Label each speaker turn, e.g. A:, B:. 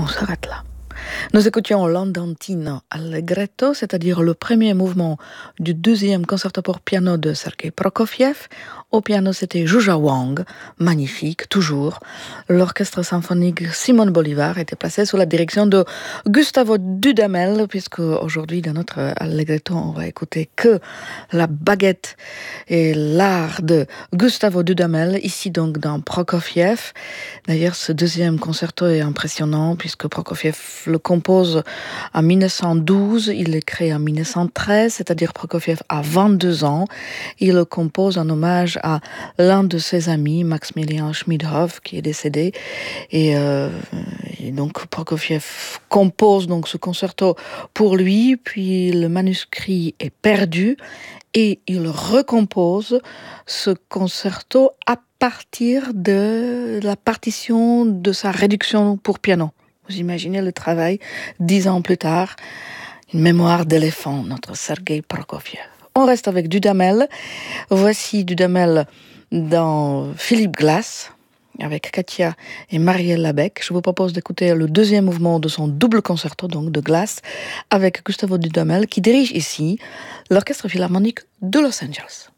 A: on s'arrête là. Nous écoutions l'Andantino Allegretto, c'est-à-dire le premier mouvement du deuxième concerto pour piano de Sergei Prokofiev. Au piano, c'était Zhuzha Wang, magnifique, toujours. L'orchestre symphonique Simon Bolivar était placé sous la direction de Gustavo Dudamel, puisque aujourd'hui, dans notre Allegretto, on va écouter que la baguette et l'art de Gustavo Dudamel, ici donc dans Prokofiev. D'ailleurs, ce deuxième concerto est impressionnant, puisque Prokofiev le compose en 1912, il le crée en 1913, c'est-à-dire Prokofiev a 22 ans. Il le compose en hommage à l'un de ses amis, Maximilian Schmidhoff, qui est décédé. Et donc Prokofiev compose donc ce concerto pour lui, puis le manuscrit est perdu et il recompose ce concerto à partir de la partition de sa réduction pour piano. Vous imaginez le travail, 10 ans plus tard, une mémoire d'éléphant, notre Sergei Prokofiev. On reste avec Dudamel. Voici Dudamel dans Philip Glass, avec Katia et Marielle Labec. Je vous propose d'écouter le deuxième mouvement de son double concerto, donc de Glass, avec Gustavo Dudamel, qui dirige ici l'Orchestre Philharmonique de Los Angeles.